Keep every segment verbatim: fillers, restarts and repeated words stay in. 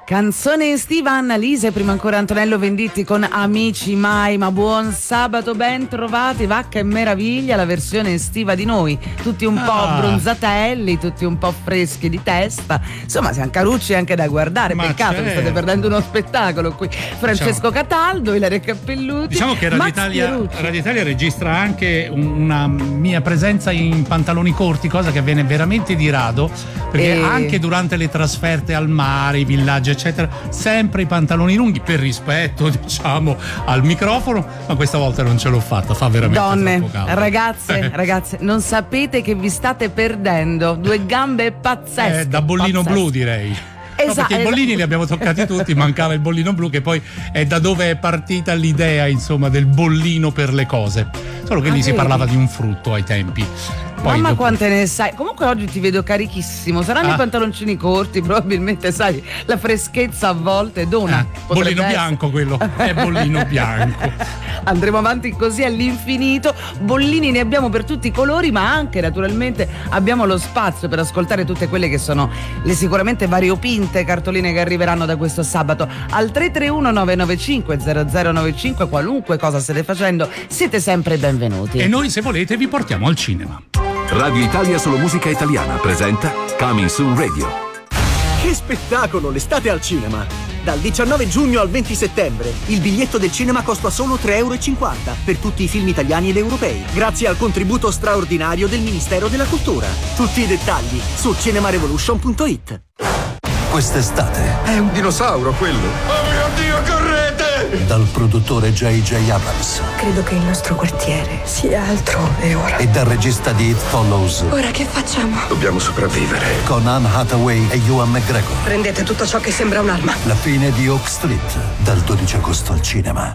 Canzone estiva, Annalisa, prima ancora Antonello Venditti con Amici Mai, ma buon sabato, ben trovati, Vacca e Meraviglia, la versione estiva di noi, tutti un po' Ah. bronzatelli, tutti un po' freschi di testa, insomma siamo carucci anche da guardare, Ma peccato certo. che state perdendo uno spettacolo qui. Francesco Diciamo- Cataldo, Ilaria Cappelluti, Diciamo che Radio Max Italia, Pierucci. Radio Italia registra anche un- una mia presenza in pantaloni corti, cosa che avviene veramente di rado, perché E- anche durante le trasferte al mare, i villaggi eccetera, sempre i pantaloni lunghi per rispetto diciamo al microfono, ma questa volta non ce l'ho fatta, fa veramente Donne, troppo caldo. ragazze, ragazze, non sapete che vi state perdendo. Due gambe pazzesche. Eh, da bollino pazzesche. blu direi. No, Esatto, perché i bollini esatto. li abbiamo toccati tutti, mancava il bollino blu, che poi è da dove è partita l'idea, insomma, del bollino per le cose. Solo che Ah, lì si vedi? parlava di un frutto ai tempi. Poi Mamma dopo- quante ne sai. Comunque oggi ti vedo carichissimo. Saranno Ah. i pantaloncini corti, probabilmente sai, la freschezza a volte dona. Eh, Potrebbe bollino essere. bianco quello, è bollino bianco. Andremo avanti così all'infinito. Bollini ne abbiamo per tutti i colori, ma anche naturalmente abbiamo lo spazio per ascoltare tutte quelle che sono le sicuramente variopinte cartoline che arriveranno da questo sabato. Al tre tre uno nove nove cinque zero zero nove cinque, qualunque cosa state facendo, siete sempre benvenuti. E noi, se volete, vi portiamo al cinema. Radio Italia Solo Musica Italiana presenta Coming Soon Radio. Che spettacolo, l'estate al cinema! Dal diciannove giugno al venti settembre il biglietto del cinema costa solo tre e cinquanta euro per tutti i film italiani ed europei, grazie al contributo straordinario del Ministero della Cultura. Tutti i dettagli su cinemarevolution punto it. Quest'estate, È un dinosauro quello. Oh mio Dio, correte! dal produttore J J Abrams Credo che il nostro quartiere sia altrove ora. e dal regista di It Follows, Ora che facciamo? Dobbiamo sopravvivere. con Anne Hathaway e Ewan McGregor, Prendete tutto ciò che sembra un'arma. la fine di Oak Street, dal dodici agosto al cinema.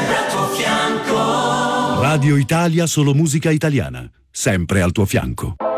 Radio Italia Solo Musica Italiana, sempre al tuo fianco.